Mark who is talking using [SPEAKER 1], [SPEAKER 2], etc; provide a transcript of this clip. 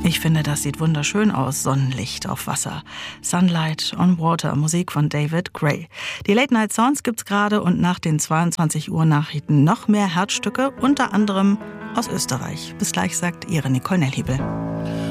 [SPEAKER 1] Ich finde, das sieht wunderschön aus. Sonnenlicht auf Wasser. Sunlight on Water, Musik von David Gray. Die Late Night Sounds gibt's gerade und nach den 22 Uhr Nachrichten noch mehr Herzstücke, unter anderem aus Österreich. Bis gleich, sagt Ihre Nicole Nelhebel.